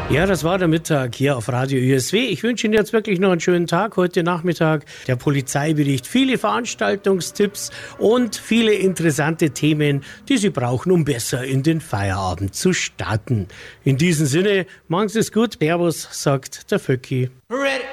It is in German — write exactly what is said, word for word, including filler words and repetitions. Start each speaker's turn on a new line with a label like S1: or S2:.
S1: Ja, das war der Mittag hier auf Radio Ü S W. Ich wünsche Ihnen jetzt wirklich noch einen schönen Tag heute Nachmittag. Der Polizeibericht, viele Veranstaltungstipps und viele interessante Themen, die Sie brauchen, um besser in den Feierabend zu starten. In diesem Sinne, machen Sie es gut. Servus, sagt der Vöcki. Ready.